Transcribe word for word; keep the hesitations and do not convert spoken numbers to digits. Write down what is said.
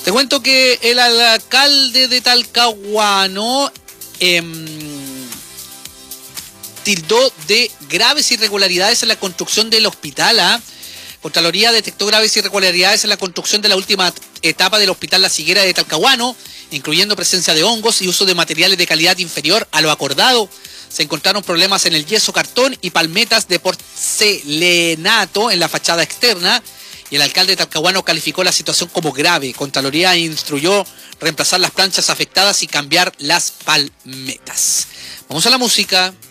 Te cuento que el alcalde de Talcahuano eh, tildó de graves irregularidades en la construcción del hospital. ¿eh? Contraloría detectó graves irregularidades en la construcción de la última etapa del Hospital La Higuera de Talcahuano, incluyendo presencia de hongos y uso de materiales de calidad inferior a lo acordado. Se encontraron problemas en el yeso, cartón y palmetas de porcelanato en la fachada externa, y el alcalde de Talcahuano calificó la situación como grave. Contraloría instruyó reemplazar las planchas afectadas y cambiar las palmetas. Vamos a la música.